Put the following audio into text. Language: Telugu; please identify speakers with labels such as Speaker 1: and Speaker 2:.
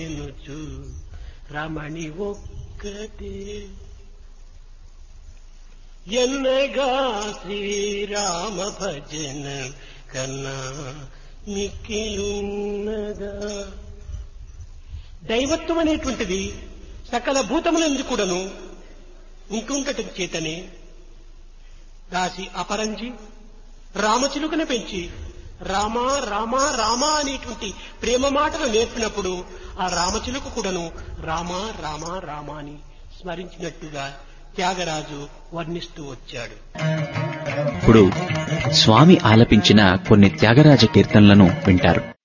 Speaker 1: ఎనుచు రమణి ఒక్కటే ఎన్నగా శ్రీరామ భజన కన్నా మిక్కిలున్నదా. దైవత్వం అనేటువంటిది సకల భూతములందు కూడాను ఇంకుంటటి చేతనే దాసి అపరంజి రామచిలుకను పెంచి రామా రామా రామా అనేటువంటి ప్రేమ మాటలు నేర్పినప్పుడు ఆ రామచిలుక కూడాను రామా రామా రామా అని స్మరించినట్టుగా త్యాగరాజు వర్ణిస్తూ వచ్చాడు.
Speaker 2: ఇప్పుడు స్వామి ఆలపించిన కొన్ని త్యాగరాజ కీర్తనలను వింటారు.